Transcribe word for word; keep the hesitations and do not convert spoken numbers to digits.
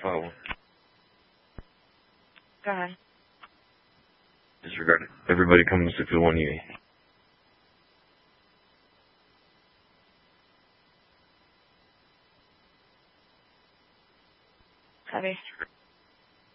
phone. Go ahead. Disregard it. Everybody comes to feel one unity. Copy.